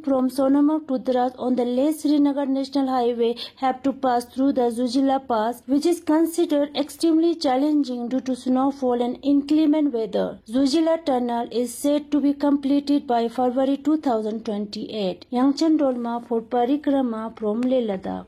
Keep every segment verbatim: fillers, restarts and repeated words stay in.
from Sonamarg to Dras on the Leh-Srinagar National Highway have to pass through the Zujila Pass, which is considered extremely challenging due to snowfall and inclement weather. Zujila Tunnel is said to be completed by February two thousand twenty-eight. Yangchen Dolma for Parikrama from Leh Ladakh.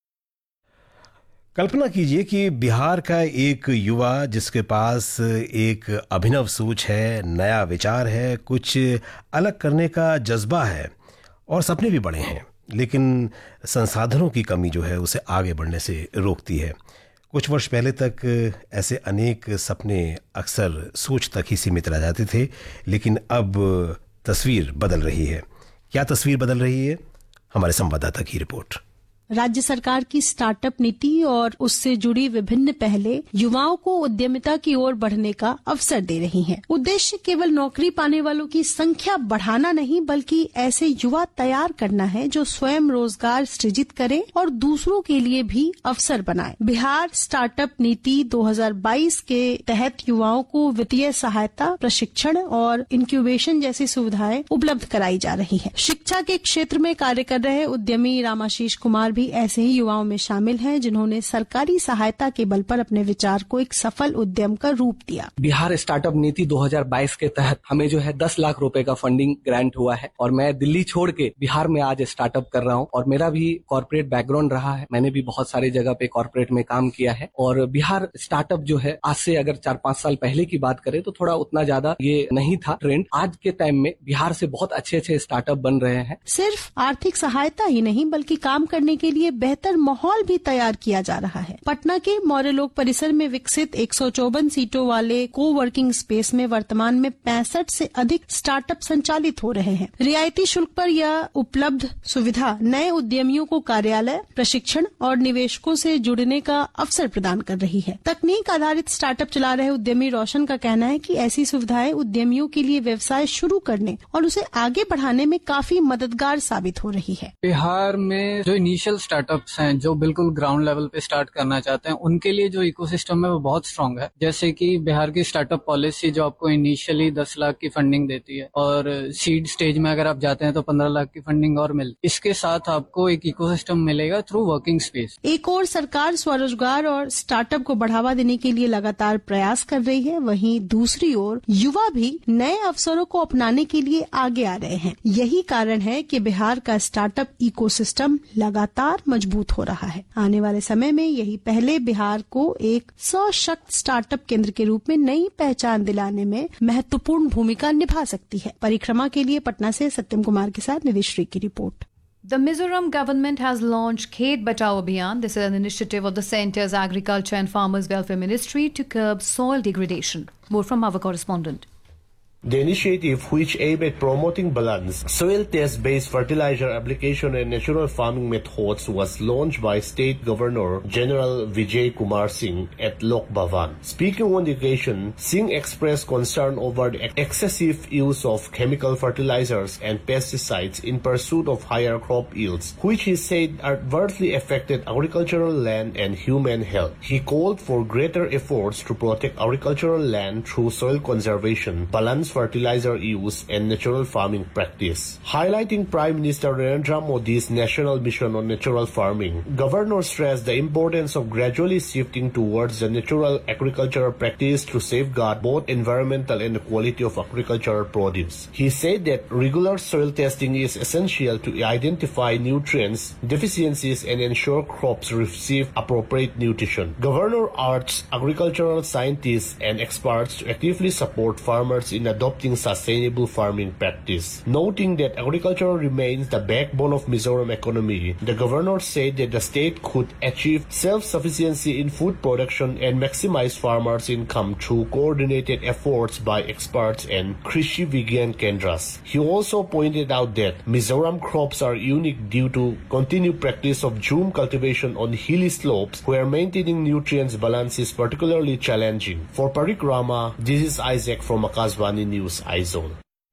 कल्पना कीजिए कि बिहार का एक युवा जिसके पास एक अभिनव सोच है, नया विचार है, कुछ अलग करने का जज्बा है और सपने भी बड़े हैं, लेकिन संसाधनों की कमी जो है उसे आगे बढ़ने से रोकती है। कुछ वर्ष पहले तक ऐसे अनेक सपने अक्सर सोच तक ही सीमित रह जाते थे, लेकिन अब तस्वीर बदल रही है। क्या तस्वीर बदल रही है? हमारे संवाददाता की रिपोर्ट। राज्य सरकार की स्टार्टअप नीति और उससे जुड़ी विभिन्न पहलें युवाओं को उद्यमिता की ओर बढ़ने का अवसर दे रही हैं। उद्देश्य केवल नौकरी पाने वालों की संख्या बढ़ाना नहीं, बल्कि ऐसे युवा तैयार करना है जो स्वयं रोजगार सृजित करें और दूसरों के लिए भी अवसर बनाए। बिहार स्टार्टअप नीति दो हज़ार बाईस के तहत युवाओं को वित्तीय सहायता, प्रशिक्षण और इंक्यूबेशन जैसी सुविधाएं उपलब्ध कराई जा रही है। शिक्षा के क्षेत्र में कार्य कर रहे उद्यमी रामाशीष कुमार भी ऐसे ही युवाओं में शामिल हैं, जिन्होंने सरकारी सहायता के बल पर अपने विचार को एक सफल उद्यम का रूप दिया। बिहार स्टार्टअप नीति दो हज़ार बाईस के तहत हमें जो है दस लाख रुपए का फंडिंग ग्रांट हुआ है और मैं दिल्ली छोड़ के बिहार में आज स्टार्टअप कर रहा हूं और मेरा भी कॉर्पोरेट बैकग्राउंड रहा है। मैंने भी बहुत सारी जगह पे कॉर्पोरेट में काम किया है और बिहार स्टार्टअप जो है आज से अगर चार पांच साल पहले की बात करें तो थोड़ा उतना ज्यादा ये नहीं था ट्रेंड। आज के टाइम में बिहार से बहुत अच्छे अच्छे स्टार्टअप बन रहे हैं। सिर्फ आर्थिक सहायता ही नहीं, बल्कि काम करने के लिए बेहतर माहौल भी तैयार किया जा रहा है। पटना के मौर्यलोक परिसर में विकसित एक सौ चौवन सीटों वाले को वर्किंग स्पेस में वर्तमान में पैंसठ से अधिक स्टार्टअप संचालित हो रहे हैं। रियायती शुल्क पर यह उपलब्ध सुविधा नए उद्यमियों को कार्यालय, प्रशिक्षण और निवेशकों से जुड़ने का अवसर प्रदान कर रही है। तकनीक आधारित स्टार्टअप चला रहे उद्यमी रोशन का कहना है कि ऐसी सुविधाएं उद्यमियों के लिए व्यवसाय शुरू करने और उसे आगे बढ़ाने में काफी मददगार साबित हो रही है। बिहार में जो इनिशियल स्टार्टअप्स हैं, जो बिल्कुल ग्राउंड लेवल पे स्टार्ट करना चाहते हैं, उनके लिए जो इकोसिस्टम है वो बहुत स्ट्रांग है। जैसे कि बिहार की स्टार्टअप पॉलिसी जो आपको इनिशियली दस लाख की फंडिंग देती है और सीड स्टेज में अगर आप जाते हैं तो पंद्रह लाख की फंडिंग और मिलती। इसके साथ आपको एक इकोसिस्टम मिलेगा थ्रू वर्किंग स्पेस। एक और सरकार स्वरोजगार और स्टार्टअप को बढ़ावा देने के लिए लगातार प्रयास कर रही है, वहीं दूसरी ओर युवा भी नए अवसरों को अपनाने के लिए आगे आ रहे हैं। यही कारण है कि बिहार का स्टार्टअप इकोसिस्टम लगातार मजबूत हो रहा है। आने वाले समय में यही पहले बिहार को एक सशक्त स्टार्टअप केंद्र के रूप में नई पहचान दिलाने में महत्वपूर्ण भूमिका निभा सकती है। परिक्रमा के लिए पटना से सत्यम कुमार के साथ निवेश्री की report. The Mizoram government has launched Khet Bachao Abhiyan. This is an initiative of the Centre's Agriculture and Farmers Welfare Ministry to curb soil degradation. More from our correspondent. The initiative, which aimed at promoting balanced, soil test-based fertilizer application and natural farming methods, was launched by State Governor General Vijay Kumar Singh at Lok Bhavan. Speaking on the occasion, Singh expressed concern over the excessive use of chemical fertilizers and pesticides in pursuit of higher crop yields, which he said adversely affected agricultural land and human health. He called for greater efforts to protect agricultural land through soil conservation, balanced fertilizer use and natural farming practice. Highlighting Prime Minister Narendra Modi's national mission on natural farming, Governor stressed the importance of gradually shifting towards the natural agricultural practice to safeguard both environmental and the quality of agricultural produce. He said that regular soil testing is essential to identify nutrients deficiencies and ensure crops receive appropriate nutrition. Governor urged agricultural scientists and experts to actively support farmers in adopting adopting sustainable farming practice. Noting that agriculture remains the backbone of Mizoram economy, the governor said that the state could achieve self-sufficiency in food production and maximize farmers' income through coordinated efforts by experts and Krishi Vigyan Kendras. He also pointed out that Mizoram crops are unique due to continued practice of jhum cultivation on hilly slopes where maintaining nutrients balance is particularly challenging. For Parikrama, this is Isaac from Akashvani news आइजोन।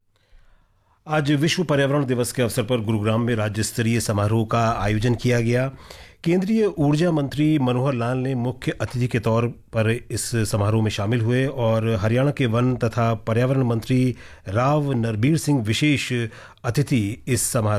आज विश्व पर्यावरण दिवस के अवसर पर गुरुग्राम में राज्य स्तरीय समारोह का आयोजन किया गया। केंद्रीय ऊर्जा मंत्री मनोहर लाल ने मुख्य अतिथि के तौर पर इस समारोह में शामिल हुए और हरियाणा के वन तथा पर्यावरण मंत्री राव नरबीर सिंह विशेष अतिथि इस समारोह